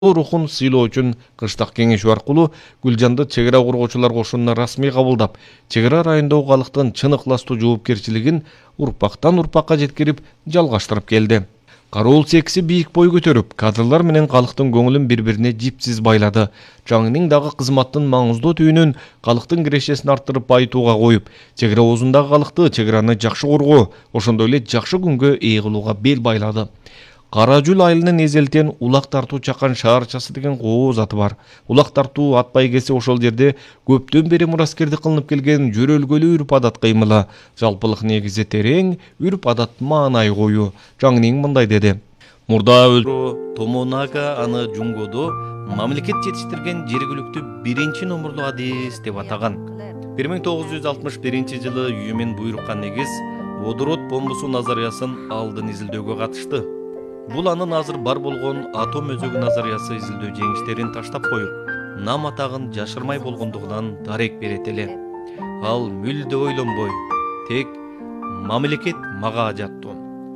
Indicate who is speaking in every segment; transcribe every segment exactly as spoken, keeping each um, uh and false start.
Speaker 1: рухун сыйлоо үчүн кыштак кеңеши аркылуу Гүлжанды чек ара коргоочулар кошунуна расмий кабылдап, чек ара районундагы калктын чын ыкластуу жоопкерчилигин урпактан урпакка жеткирип жалгаштырып келди. Кароол секси бийик бой көтөрүп, кадрлар менен калктын көңүлүн бири-бирине жипсиз байлады. Жаңынын дагы кызматтын маңыздуу түйүнүн калктын кирешесин арттырып байытууга коюп, чек ара оозундагы калкты чек араны жакшы коргоо, ошондой эле жакшы күнгө ээ кылууга бел байлады. Кара Жүл айылынын эзелтен улак тартуу чакан шаарчасы деген кооз аты бар. Улак тартуу ат байгеси ошол жерде көптөн бери мураскердик кылынып келген жөрөлгөлүү үрп адат кыймылы. Жалпылык негизи терең, үрп адат маанай коюу. Жаңынын мындай деди. Мурда өлтүрүү Томонага аны Жунгодо мамлекет жетиштирген жергиликтүү биринчи номурлуу адис деп атаган. бир миң тогуз жүз алтымыш биринчи жылы Юмен буйрукка негиз водород бомбусу назариясын алдын изилдөөгө катышты. Бул анын азыр бар болгон атом өзөгү назариясы изилдөө жеңиштерин таштап коюп, нам атагын жашырмай болгондугунан дарек берет эле. Ал мүлдө ойлонбой, тек мамлекет мага жаттуу.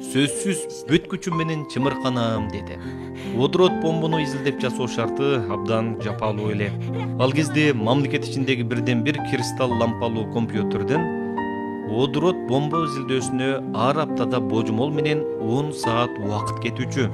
Speaker 1: Сөзсүз бүт күчүм менен чымырканам деди. Водород бомбуну изилдеп жасоо шарты абдан жапалуу эле. Ал кезде мамлекет ичиндеги бирден бир кристалл лампалуу компьютерден водород бомба изилдөөсүнө ар аптада божомол менен он саат убакыт кетүүчү.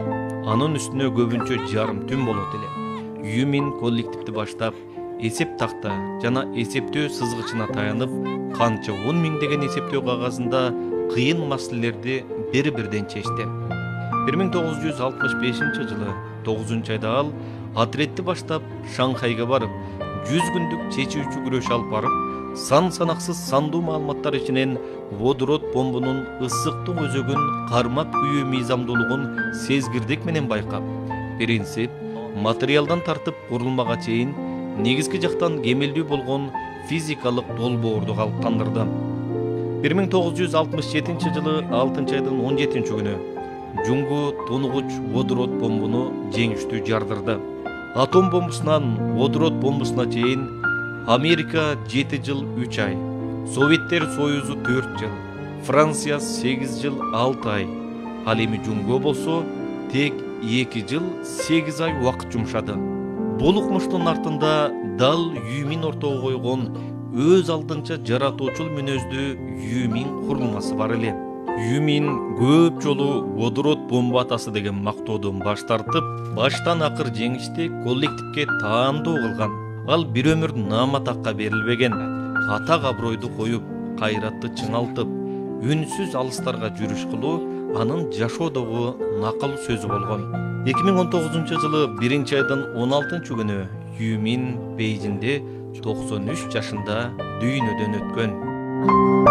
Speaker 1: Анын үстүнө көбүнчө жарым түн болот эле. Юмин коллективди баштап, эсеп такта жана эсептөө сызгычына таянып, канча он миңдеген эсептөө кагазында кыйын маселелерди бери-бирден чечти. бир миң тогуз жүз алтымыш бешинчи жылы тогузунчу айда ал отрядти баштап Шанхайга барып, жүз күндүк чечүүчү күрөш алып барып, сан санаксыз сандуу маалыматтар ичинен водород бомбунун ысыктык өзөгүн кармап күйүү мыйзамдуулугун сезгирдик менен байкап, принцип, материалдан тартып курулмага чейин негизги жактан кемелдүү болгон физикалык долбоорду калыптандырды. бир миң тогуз жүз алтымыш жетинчи жылы алтынчы айдын он жетинчи күнү Жунгу тонугуч водород бомбуну жеңиштүү жардырды. Атом бомбусунан водород бомбусуна чейин Америка жети жыл үч ай, Советтер Союзу төрт жыл, Франция сегиз жыл алты ай, ал эми Жунго болсо тек эки жыл сегиз ай убакыт жумшады. Бул укмуштун артында дал Юмин ортого койгон өз алдынча жаратуучул мүнөздүү Юмин курулмасы бар эле. Юмин көп жолу водород бомба атасы деген мактоодон баш тартып, баштан акыр жеңишти коллективге таандоо кылган. Ал бир өмүр наам-атакка берилбеген, атак абройду коюп, кайратты чыңалтып, үнсүз алыстарга жүрүш кылуу анын жашоодогу накал сөзү болгон. эки миң он тогузунчу жылы биринчи айдын он алтынчы күнү Юмин Бейжинде токсон үч жашында дүйнөдөн өткөн.